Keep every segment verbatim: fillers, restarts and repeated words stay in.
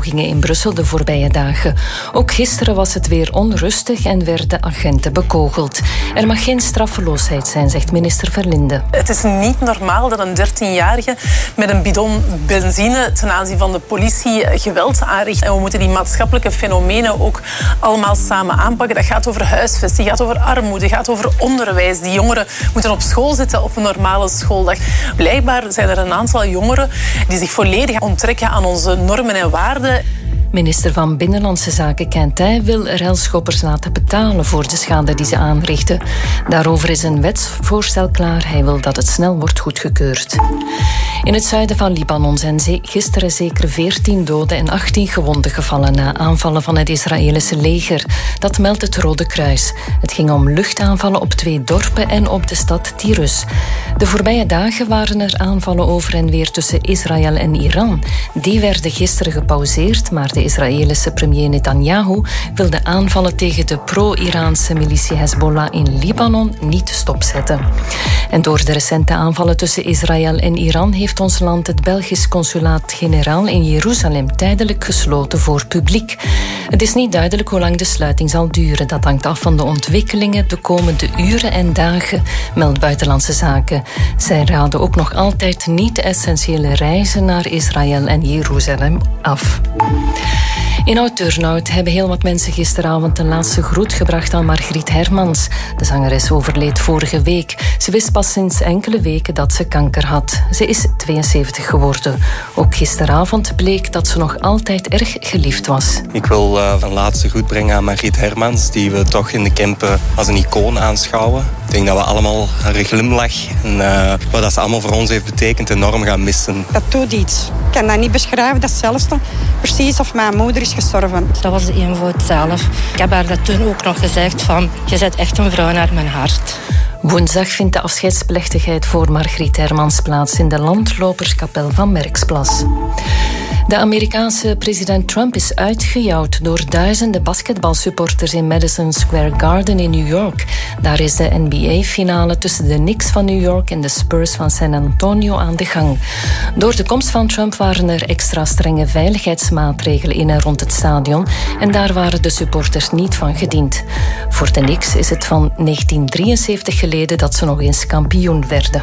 betogingen in Brussel de voorbije dagen. Ook gisteren was het weer onrustig en werden agenten bekogeld. Er mag geen straffeloosheid zijn, zegt minister Verlinde. Het is niet normaal dat een dertienjarige met een bidon benzine ten aanzien van de politie geweld aanricht. En we moeten die maatschappelijke fenomenen ook allemaal samen aanpakken. Dat gaat over huisvesting, gaat over armoede, gaat over onderwijs. Die jongeren moeten op school zitten op een normale schooldag. Blijkbaar zijn er een aantal jongeren die zich volledig onttrekken aan onze normen en waarden. Minister van Binnenlandse Zaken Quintin wil relschoppers laten betalen voor de schade die ze aanrichten. Daarover is een wetsvoorstel klaar. Hij wil dat het snel wordt goedgekeurd. In het zuiden van Libanon zijn gisteren zeker veertien doden en achttien gewonden gevallen na aanvallen van het Israëlische leger. Dat meldt het Rode Kruis. Het ging om luchtaanvallen op twee dorpen en op de stad Tirus. De voorbije dagen waren er aanvallen over en weer tussen Israël en Iran. Die werden gisteren gepauzeerd, maar de Israëlische premier Netanyahu wil de aanvallen tegen de pro-Iraanse militie Hezbollah in Libanon niet stopzetten. En door de recente aanvallen tussen Israël en Iran heeft ons land het Belgisch consulaat-generaal in Jeruzalem tijdelijk gesloten voor publiek. Het is niet duidelijk hoe lang de sluiting zal duren. Dat hangt af van de ontwikkelingen de komende uren en dagen, meldt Buitenlandse Zaken. Zij raden ook nog altijd niet-essentiële reizen naar Israël en Jeruzalem af. In Oud-Turnhout hebben heel wat mensen gisteravond een laatste groet gebracht aan Margriet Hermans. De zangeres overleed vorige week. Ze wist pas sinds enkele weken dat ze kanker had. Ze is tweeënzeventig geworden. Ook gisteravond bleek dat ze nog altijd erg geliefd was. Ik wil uh, een laatste groet brengen aan Margriet Hermans, die we toch in de Kempen als een icoon aanschouwen. Ik denk dat we allemaal haar glimlach en uh, wat dat ze allemaal voor ons heeft betekend enorm gaan missen. Dat doet iets. Ik kan dat niet beschrijven. Dat is hetzelfde precies of mijn moeder is gestorven. Dat was de eenvoud zelf. Ik heb haar dat toen ook nog gezegd van, je bent echt een vrouw naar mijn hart. Woensdag vindt de afscheidsplechtigheid voor Margriet Hermans plaats in de landloperskapel van Merksplas. De Amerikaanse president Trump is uitgejouwd door duizenden basketbalsupporters in Madison Square Garden in New York. Daar is de N B A-finale tussen de Knicks van New York en de Spurs van San Antonio aan de gang. Door de komst van Trump waren er extra strenge veiligheidsmaatregelen in en rond het stadion en daar waren de supporters niet van gediend. Voor de Knicks is het van negentien drieënzeventig geleden dat ze nog eens kampioen werden.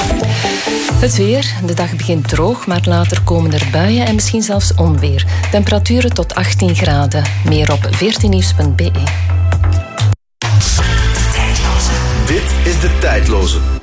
Het weer. De dag begint droog, maar later komen er buien en misschien zelfs onweer. Temperaturen tot achttien graden. Meer op veertien nieuws punt b e. Dit is De Tijdloze.